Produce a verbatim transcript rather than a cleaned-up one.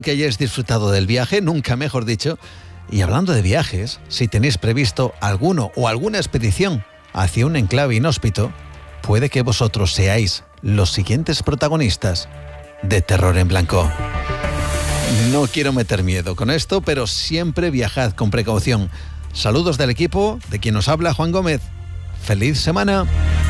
Que hayáis disfrutado del viaje, nunca mejor dicho. Y hablando de viajes, si tenéis previsto alguno o alguna expedición hacia un enclave inhóspito, puede que vosotros seáis los siguientes protagonistas de Terror en Blanco. No quiero meter miedo con esto, pero siempre viajad con precaución. Saludos del equipo, de quien os habla Juan Gómez. ¡Feliz semana!